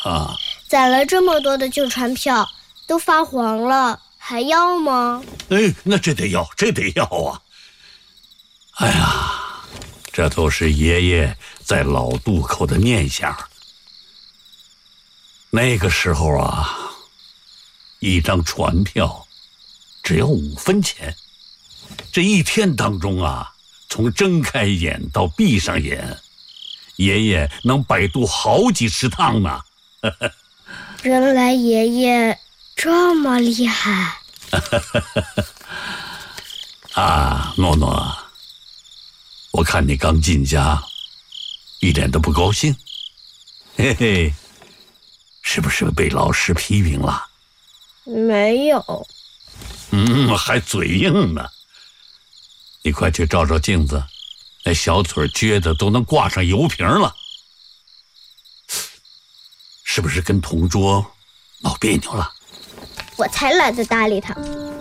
啊， 攒了这么多的旧船票，都发黄了，还要吗？ 哎，那这得要啊！哎呀，这都是爷爷在老渡口的念想。那个时候啊，一张船票只要5分钱，这一天当中啊，从睁开眼到闭上眼，爷爷能摆渡好几十趟呢。 原来爷爷这么厉害啊，诺诺，我看你刚进家，一点都不高兴，嘿嘿，是不是被老师批评了？ 没有。 还嘴硬呢。你快去照照镜子，那小腿撅的都能挂上油瓶了。是不是跟同桌闹别扭了？ 我才懒得搭理他。